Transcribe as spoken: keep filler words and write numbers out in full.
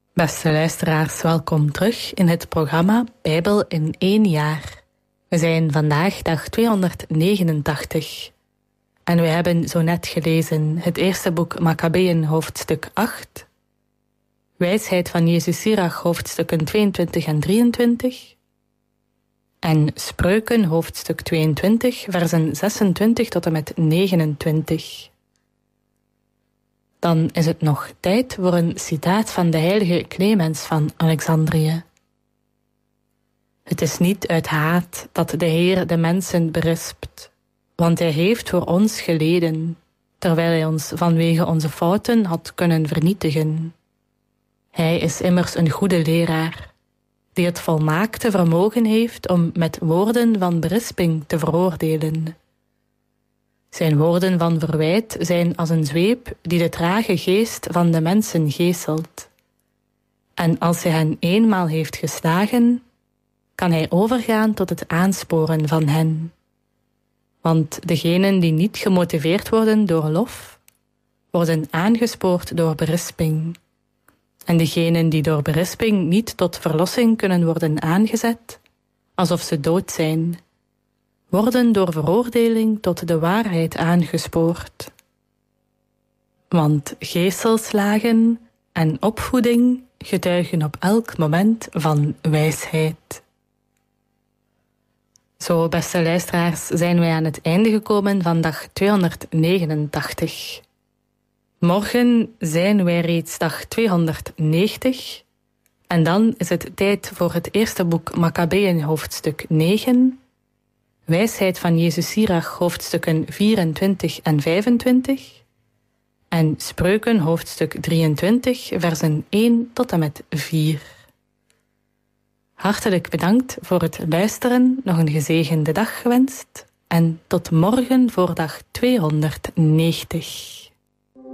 Beste luisteraars, welkom terug in het programma Bijbel in één jaar. We zijn vandaag dag tweehonderdnegenentachtig. En we hebben zo net gelezen het eerste boek Makkabeeën hoofdstuk acht, Wijsheid van Jezus Sirach hoofdstukken tweeëntwintig en drieëntwintig en Spreuken hoofdstuk tweeëntwintig versen zesentwintig tot en met negenentwintig. Dan is het nog tijd voor een citaat van de heilige Clemens van Alexandrië. Het is niet uit haat dat de Heer de mensen berispt, want hij heeft voor ons geleden, terwijl hij ons vanwege onze fouten had kunnen vernietigen. Hij is immers een goede leraar, die het volmaakte vermogen heeft om met woorden van berisping te veroordelen. Zijn woorden van verwijt zijn als een zweep die de trage geest van de mensen geeselt. En als hij hen eenmaal heeft geslagen, kan hij overgaan tot het aansporen van hen. Want degenen die niet gemotiveerd worden door lof, worden aangespoord door berisping. En degenen die door berisping niet tot verlossing kunnen worden aangezet, alsof ze dood zijn, worden door veroordeling tot de waarheid aangespoord. Want geeselslagen en opvoeding getuigen op elk moment van wijsheid. Zo, beste luisteraars, zijn wij aan het einde gekomen van dag tweehonderdnegenentachtig. Morgen zijn wij reeds dag tweehonderdnegentig en dan is het tijd voor het eerste boek Makkabeeën hoofdstuk negen, Wijsheid van Jezus Sirach hoofdstukken vierentwintig en vijfentwintig en Spreuken hoofdstuk drieëntwintig versen één tot en met vier. Hartelijk bedankt voor het luisteren, nog een gezegende dag gewenst en tot morgen voor dag tweehonderdnegentig.